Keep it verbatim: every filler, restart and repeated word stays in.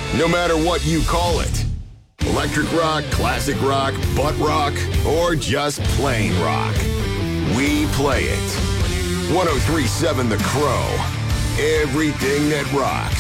No matter what you call it. Electric rock, classic rock, butt rock, or just plain rock. We play it. one oh three point seven The Crow. Everything that rocks.